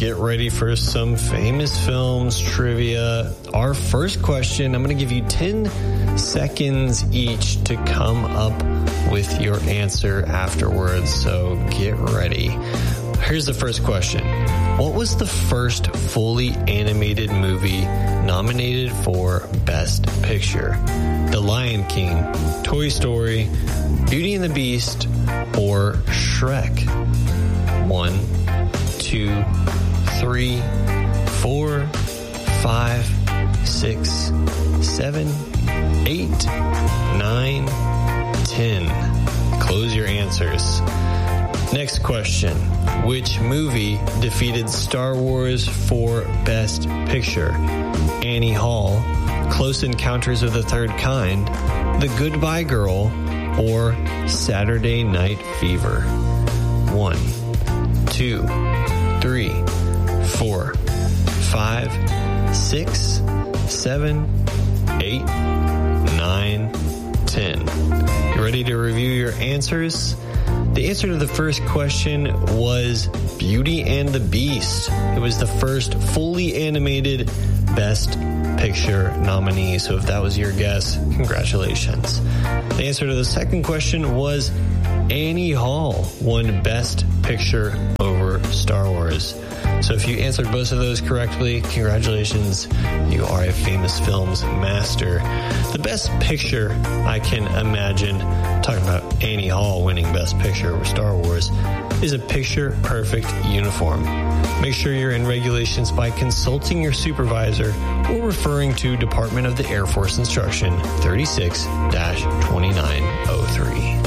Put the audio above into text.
get ready for some famous films trivia. Our first question, I'm going to give you 10 seconds each to come up with your answer afterwards, so get ready. Here's the first question. What was the first fully animated movie nominated for Best Picture? The Lion King, Toy Story, Beauty and the Beast, or Shrek? 1, 2, 3, 4, 5, 6, 7, 8, 9, 10. Close your answers. Next question. Which movie defeated Star Wars for Best Picture? Annie Hall, Close Encounters of the Third Kind, The Goodbye Girl, or Saturday Night Fever? 1, 2, 3, 4, 5, 6, 7, 8, 9, 10. You ready to review your answers? The answer to the first question was Beauty and the Beast. It was the first fully animated Best Picture nominee. So if that was your guess, congratulations. The answer to the second question was Annie Hall won Best Picture over Star Wars. So if you answered both of those correctly, congratulations. You are a famous films master. The Best Picture, I can imagine, talking about Annie Hall winning Best Picture over Star Wars, is a picture-perfect uniform. Make sure you're in regulations by consulting your supervisor or referring to Department of the Air Force Instruction 36-2903.